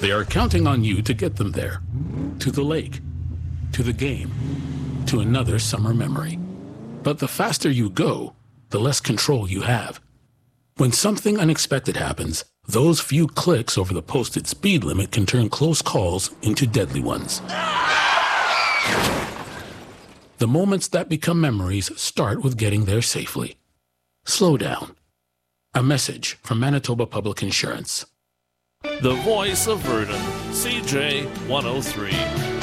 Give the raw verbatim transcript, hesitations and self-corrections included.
They are counting on you to get them there. To the lake, to the game, to another summer memory. But the faster you go, the less control you have. When something unexpected happens, those few clicks over the posted speed limit can turn close calls into deadly ones. The moments that become memories start with getting there safely. Slow down. A message from Manitoba Public Insurance. The voice of Virden, C J one oh three.